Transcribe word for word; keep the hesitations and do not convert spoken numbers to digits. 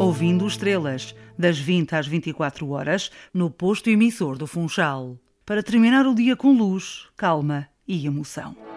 Ouvindo Estrelas, das vinte às vinte e quatro horas, no posto emissor do Funchal. Para terminar o dia com luz, calma e emoção.